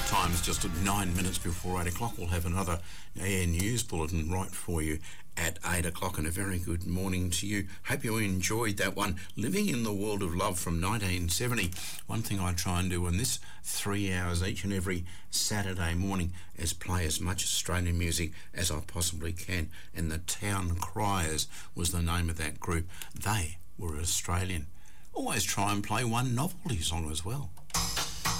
Time's just at 9 minutes before 8 o'clock. We'll have another Air News Bulletin right for you at 8 o'clock, and a very good morning to you. Hope you enjoyed that one, Living in the World of Love from 1970. One thing I try and do in this 3 hours each and every Saturday morning is play as much Australian music as I possibly can, and the Town Criers was the name of that group. They were Australian. Always try and play one novelty song as well.